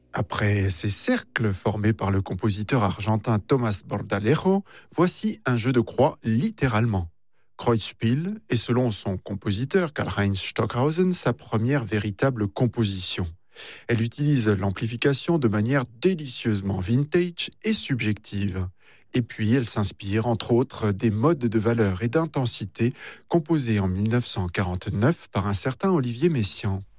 Après ces cercles formés par le compositeur argentin Tomás Bordalejo, voici un jeu de croix littéralement. Kreuzspiel est selon son compositeur Karl-Heinz Stockhausen sa première véritable composition. Elle utilise l'amplification de manière délicieusement vintage et subjective. Et puis elle s'inspire entre autres des modes de valeur et d'intensité composés en 1949 par un certain Olivier Messiaen.